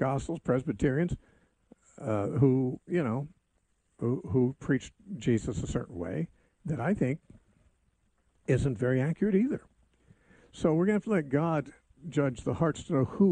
Pentecostals, Presbyterians, who, you know, who preach Jesus a certain way that I think isn't very accurate either. So we're going to have to let God judge the hearts to know who